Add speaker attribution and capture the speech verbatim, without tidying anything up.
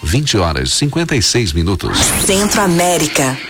Speaker 1: vinte horas, cinquenta e seis minutos.
Speaker 2: Centro América.